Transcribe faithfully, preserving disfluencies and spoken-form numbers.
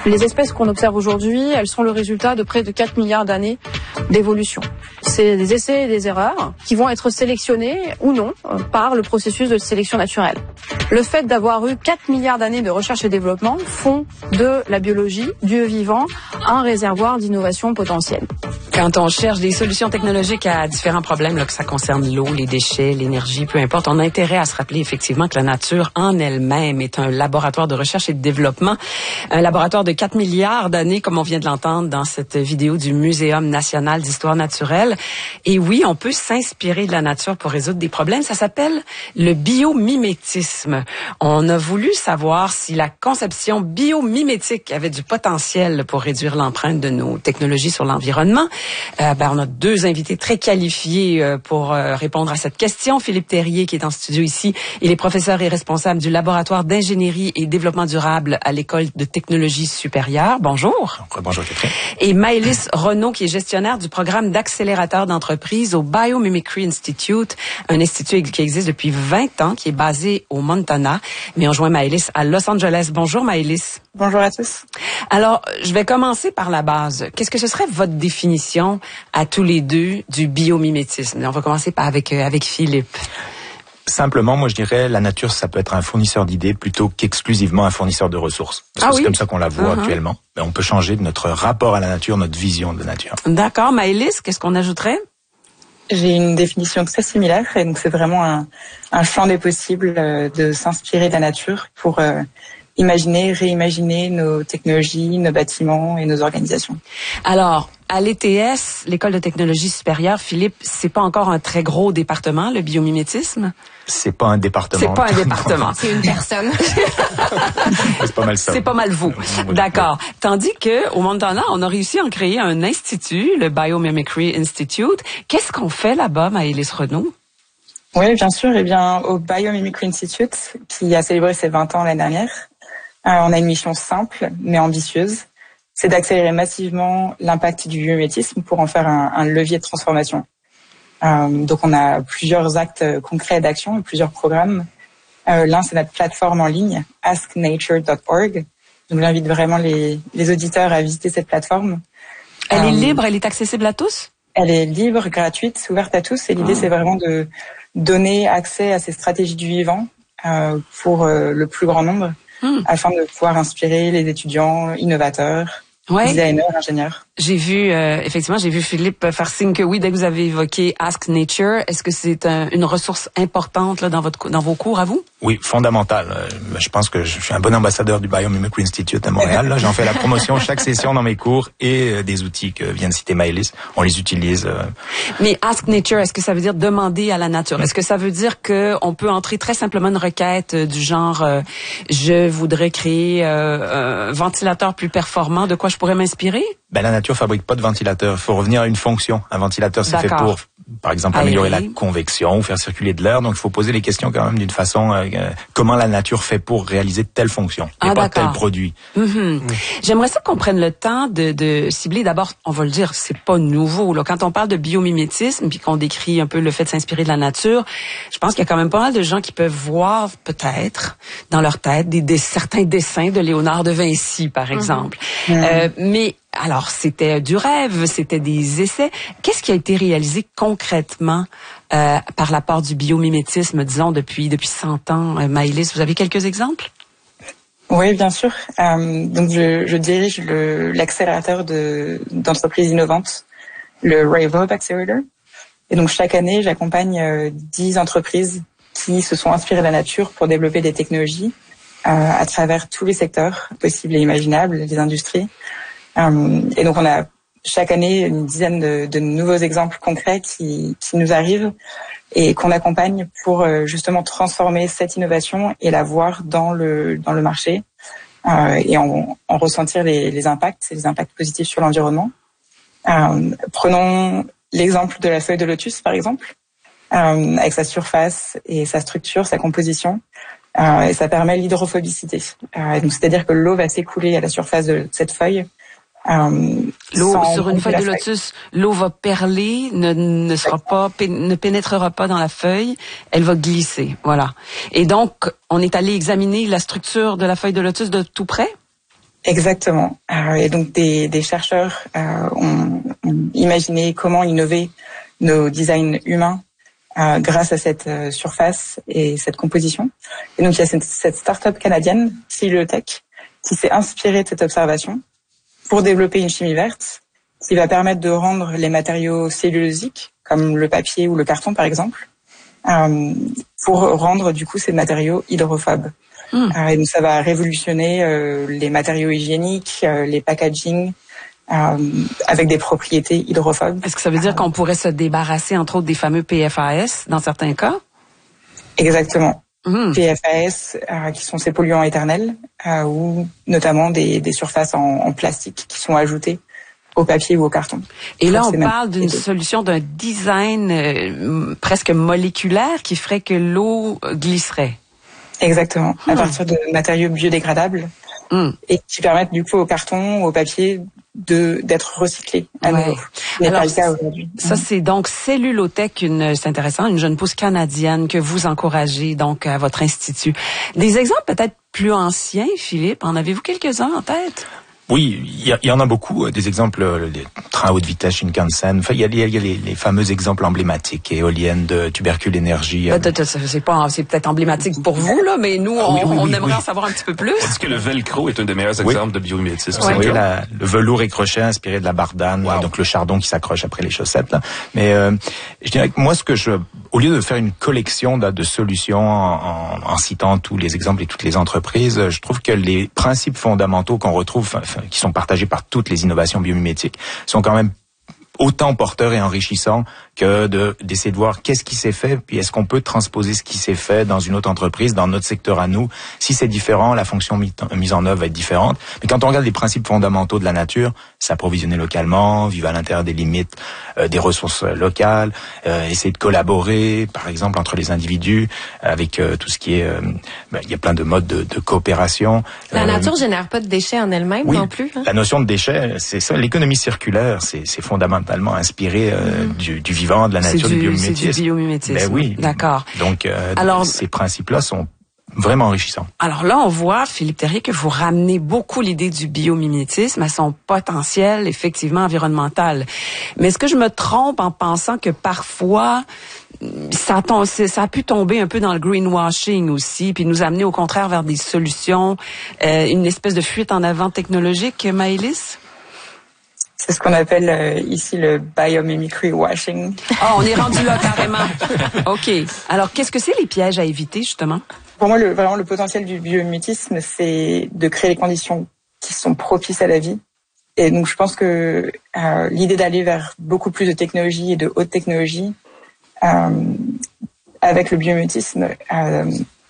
Les espèces qu'on observe aujourd'hui, elles sont le résultat de près de quatre milliards d'années d'évolution. C'est des essais et des erreurs qui vont être sélectionnés ou non par le processus de sélection naturelle. Le fait d'avoir eu quatre milliards d'années de recherche et développement font de la biologie, du vivant, un réservoir d'innovation potentielle. Quand on cherche des solutions technologiques à différents problèmes, là, que ça concerne l'eau, les déchets, l'énergie, peu importe, on a intérêt à se rappeler effectivement que la nature en elle-même est un laboratoire de recherche et de développement, un laboratoire de quatre milliards d'années, comme on vient de l'entendre dans cette vidéo du Muséum national d'histoire naturelle. Et oui, on peut s'inspirer de la nature pour résoudre des problèmes. Ça s'appelle le biomimétisme. On a voulu savoir si la conception biomimétique avait du potentiel pour réduire l'empreinte de nos technologies sur l'environnement. Euh, ben, on a deux invités très qualifiés euh, pour euh, répondre à cette question. Philippe Terrier, qui est en studio ici, il est professeur et responsable du laboratoire d'ingénierie et développement durable à l'École de technologie supérieure. Bonjour. Bonjour, Catherine. Et Maëlys Renaud, qui est gestionnaire du programme d'accélérateur d'entreprise au Biomimicry Institute, un institut qui existe depuis vingt ans, qui est basé au Montana. Mais on joint Maëlys à Los Angeles. Bonjour, Maëlys. Bonjour à tous. Alors, je vais commencer par la base. Qu'est-ce que ce serait votre définition à tous les deux du biomimétisme? On va commencer par avec, euh, avec Philippe. Simplement, moi je dirais, la nature, ça peut être un fournisseur d'idées plutôt qu'exclusivement un fournisseur de ressources. Parce ah que oui? C'est comme ça qu'on la voit uh-huh. actuellement. Mais on peut changer notre rapport à la nature, notre vision de la nature. D'accord. Maëlys, qu'est-ce qu'on ajouterait? J'ai une définition très similaire. Et donc c'est vraiment un, un champ des possibles euh, de s'inspirer de la nature pour euh, imaginer, réimaginer nos technologies, nos bâtiments et nos organisations. Alors, à l'E T S, l'École de technologie supérieure, Philippe, c'est pas encore un très gros département, le biomimétisme? C'est pas un département. C'est pas un département. C'est une personne. C'est pas mal ça. C'est pas mal vous. D'accord. Tandis que au Montana, on a réussi à en créer un institut, le Biomimicry Institute. Qu'est-ce qu'on fait là-bas, Maëlys Renaud? Oui, bien sûr. Eh bien, au Biomimicry Institute, qui a célébré ses vingt ans l'année dernière, euh, on a une mission simple mais ambitieuse. C'est d'accélérer massivement l'impact du biomimétisme pour en faire un, un levier de transformation. Euh, donc, on a plusieurs actes concrets d'action et plusieurs programmes. Euh, l'un, c'est notre plateforme en ligne, ask nature dot org. Donc, j'invite vraiment les, les auditeurs à visiter cette plateforme. Elle euh, est libre, elle est accessible à tous? Elle est libre, gratuite, ouverte à tous. Et l'idée, ah. c'est vraiment de donner accès à ces stratégies du vivant euh, pour euh, le plus grand nombre, hmm. afin de pouvoir inspirer les étudiants innovateurs, ouais. designers, ingénieurs. J'ai vu, euh, effectivement, j'ai vu Philippe faire signe que oui, dès que vous avez évoqué Ask Nature, est-ce que c'est un, une ressource importante là, dans, votre, dans vos cours à vous? Oui, fondamentale. Euh, je pense que je suis un bon ambassadeur du Biomimicry Institute à Montréal. Là, j'en fais la promotion chaque session dans mes cours et euh, des outils que vient de citer Maëlys, on les utilise. Euh... Mais Ask Nature, est-ce que ça veut dire demander à la nature? Mmh. Est-ce que ça veut dire que on peut entrer très simplement une requête euh, du genre euh, je voudrais créer euh, un ventilateur plus performant, de quoi je pourrais m'inspirer? Ben, la nature fabrique pas de ventilateur. Il faut revenir à une fonction. Un ventilateur, c'est fait pour, par exemple, améliorer la convection ou faire circuler de l'air. Donc, il faut poser les questions quand même d'une façon, euh, comment la nature fait pour réaliser telle fonction et ah, pas tel produit. Mm-hmm. Mm. J'aimerais ça qu'on prenne le temps de, de cibler. D'abord, on va le dire, c'est pas nouveau. Là. Quand on parle de biomimétisme puis qu'on décrit un peu le fait de s'inspirer de la nature, je pense qu'il y a quand même pas mal de gens qui peuvent voir, peut-être, dans leur tête, des, des certains dessins de Léonard de Vinci, par exemple. Mm-hmm. Euh, mais alors, c'était du rêve, c'était des essais. Qu'est-ce qui a été réalisé concrètement euh, par la part du biomimétisme, disons, depuis depuis cent ans? Euh, Maëlys, vous avez quelques exemples? Oui, bien sûr. Euh, donc, je, je dirige le, l'accélérateur de, d'entreprises innovantes, le Rave Accelerator. Et donc, chaque année, j'accompagne euh, dix entreprises qui se sont inspirées de la nature pour développer des technologies euh, à travers tous les secteurs possibles et imaginables, les industries. Euh, et donc, on a chaque année une dizaine de, de nouveaux exemples concrets qui, qui nous arrivent et qu'on accompagne pour euh, justement transformer cette innovation et la voir dans le dans le marché euh, et en, en ressentir les, les impacts, les impacts positifs sur l'environnement. Euh, prenons l'exemple de la feuille de lotus, par exemple, euh, avec sa surface et sa structure, sa composition. Euh, et ça permet l'hydrophobicité. Euh, donc, c'est-à-dire que l'eau va s'écouler à la surface de cette feuille. Euh, l'eau sur une feuille de lotus, l'eau va perler, ne, ne sera pas, ne pénétrera pas dans la feuille, elle va glisser, voilà. Et donc, on est allé examiner la structure de la feuille de lotus de tout près? Exactement. Euh, et donc des, des chercheurs euh, ont, ont imaginé comment innover nos designs humains euh, grâce à cette euh, surface et cette composition. Et donc il y a cette, cette start-up canadienne, Cellulotech, qui s'est inspirée de cette observation pour développer une chimie verte qui va permettre de rendre les matériaux cellulosiques, comme le papier ou le carton par exemple, euh, pour rendre du coup ces matériaux hydrophobes. Mmh. Euh, et donc ça va révolutionner euh, les matériaux hygiéniques, euh, les packaging, euh, avec des propriétés hydrophobes. Est-ce que ça veut dire euh, qu'on pourrait se débarrasser entre autres des fameux P F A S dans certains cas? Exactement. Mmh. P F A S, euh, qui sont ces polluants éternels, euh, ou notamment des, des surfaces en, en plastique qui sont ajoutées au papier ou au carton. Et là, on parle d'une solution, d'un design euh, presque moléculaire qui ferait que l'eau glisserait. Exactement, mmh. à partir de matériaux biodégradables mmh. et qui permettent du coup au carton, au papier de d'être recyclés à ouais. nouveau. Ce n'est pas le cas aujourd'hui. Ça, c'est donc Cellulotech, une, c'est intéressant, une jeune pousse canadienne que vous encouragez donc à votre institut. Des exemples peut-être plus anciens, Philippe, en avez-vous quelques-uns en tête? Oui, il y, y en a beaucoup, des exemples, les trains à haute vitesse Shinkansen. Enfin, il y a, y a les, les fameux exemples emblématiques, éoliennes de Tubercule Énergie. C'est pas, c'est peut-être emblématique pour vous là, mais nous, on, oui, oui, on oui, aimerait oui. en savoir un petit peu plus. Est-ce que le velcro est un des meilleurs exemples oui. de biomimétisme? Oui, la, le velours et crochet inspiré de la bardane, wow. donc le chardon qui s'accroche après les chaussettes. Là. Mais euh, je dirais que moi, ce que je, au lieu de faire une collection de, de solutions en, en, en citant tous les exemples et toutes les entreprises, je trouve que les principes fondamentaux qu'on retrouve, enfin, qui sont partagés par toutes les innovations biomimétiques, sont quand même autant porteurs et enrichissants que de d'essayer de voir qu'est-ce qui s'est fait, puis est-ce qu'on peut transposer ce qui s'est fait dans une autre entreprise, dans notre secteur à nous. Si c'est différent, la fonction mise en œuvre va être différente. Mais quand on regarde les principes fondamentaux de la nature, s'approvisionner localement, vivre à l'intérieur des limites euh, des ressources locales, euh, essayer de collaborer, par exemple, entre les individus, avec euh, tout ce qui est... Euh, ben, il y a plein de modes de, de coopération. La euh, nature génère pas de déchets en elle-même oui, non plus. Hein? La notion de déchets, c'est ça. L'économie circulaire, c'est, c'est fondamentalement inspiré euh, mmh. du, du vivant, de la nature, du, du biomimétisme. C'est du biomimétisme. Ben oui. D'accord. Donc, euh, Alors, ces principes-là sont vraiment enrichissants. Alors là, on voit, Philippe Terrier, que vous ramenez beaucoup l'idée du biomimétisme à son potentiel, effectivement, environnemental. Mais est-ce que je me trompe en pensant que parfois, ça, tombe, ça a pu tomber un peu dans le greenwashing aussi, puis nous amener au contraire vers des solutions, euh, une espèce de fuite en avant technologique, Maëlys? C'est ce qu'on appelle euh, ici le biomimicry washing. Ah, oh, on est rendu là carrément. OK. Alors, qu'est-ce que c'est les pièges à éviter, justement? Pour moi, le, vraiment, le potentiel du biomimétisme, c'est de créer les conditions qui sont propices à la vie. Et donc, je pense que euh, l'idée d'aller vers beaucoup plus de technologie et de haute technologie, euh, avec le biomimétisme, euh,